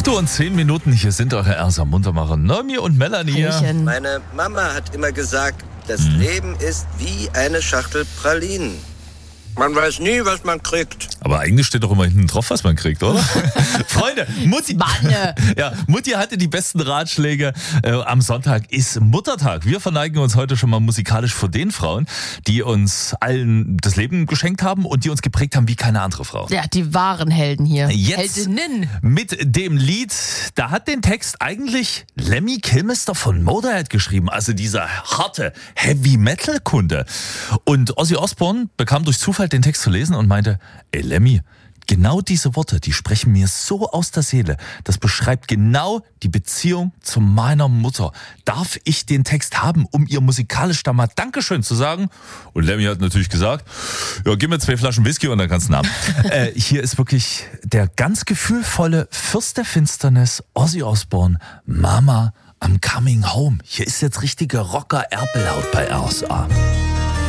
8:10, hier sind eure Ersa Muntermacher Noemi und Melanie. Hallöchen. Meine Mama hat immer gesagt, das Leben ist wie eine Schachtel Pralinen. Man weiß nie, was man kriegt. Aber eigentlich steht doch immer hinten drauf, was man kriegt, oder? Freunde, Mutti hatte die besten Ratschläge. Am Sonntag ist Muttertag. Wir verneigen uns heute schon mal musikalisch vor den Frauen, die uns allen das Leben geschenkt haben und die uns geprägt haben wie keine andere Frau. Ja, die wahren Helden hier. Jetzt Heldinnen. mit dem Lied, da hat den Text eigentlich Lemmy Kilmister von Motorhead geschrieben, also dieser harte Heavy-Metal-Kunde. Und Ozzy Osbourne bekam durch Zufall den Text zu lesen und meinte, ey Lemmy, genau diese Worte, die sprechen mir so aus der Seele. Das beschreibt genau die Beziehung zu meiner Mutter. Darf ich den Text haben, um ihr musikalisch da mal Dankeschön zu sagen? Und Lemmy hat natürlich gesagt, ja, gib mir 2 Flaschen Whisky und dann kannst du ihn haben. Hier ist wirklich der ganz gefühlvolle Fürst der Finsternis, Ozzy Osbourne, Mama, I'm coming home. Hier ist jetzt richtige Rocker-Erpelhaut bei RSA.